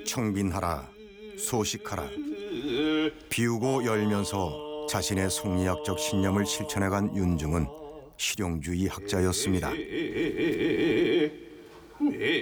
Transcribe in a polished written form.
청빈하라, 소식하라. 비우고 열면서 자신의 성리학적 신념을 실천해간 윤중은 실용주의 학자였습니다.